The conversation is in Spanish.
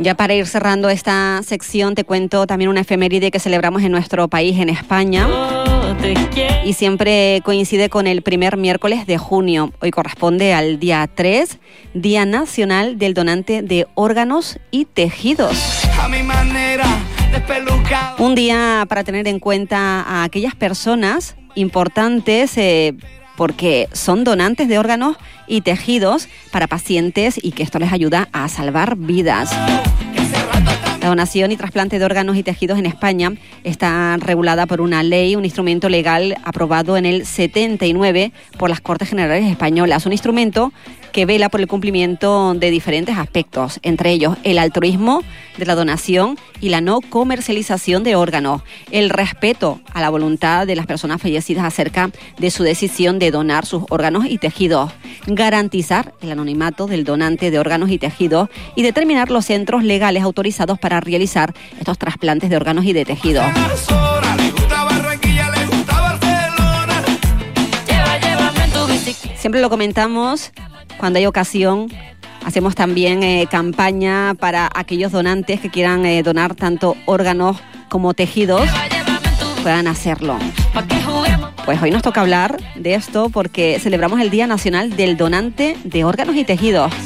Ya para ir cerrando esta sección te cuento también una efeméride que celebramos en nuestro país, en España, y siempre coincide con el primer miércoles de junio. Hoy corresponde al día 3, Día Nacional del Donante de Órganos y Tejidos. Un día para tener en cuenta a aquellas personas importantes porque son donantes de órganos y tejidos para pacientes y que esto les ayuda a salvar vidas. La donación y trasplante de órganos y tejidos en España está regulada por una ley, un instrumento legal aprobado en el 79 por las Cortes Generales Españolas. Un instrumento que vela por el cumplimiento de diferentes aspectos, entre ellos el altruismo de la donación y la no comercialización de órganos, el respeto a la voluntad de las personas fallecidas acerca de su decisión de donar sus órganos y tejidos, garantizar el anonimato del donante de órganos y tejidos y determinar los centros legales autorizados para realizar estos trasplantes de órganos y de tejidos. Siempre lo comentamos cuando hay ocasión. Hacemos también campaña para aquellos donantes que quieran donar tanto órganos como tejidos, puedan hacerlo. Pues hoy nos toca hablar de esto porque celebramos el Día Nacional del Donante de Órganos y Tejidos.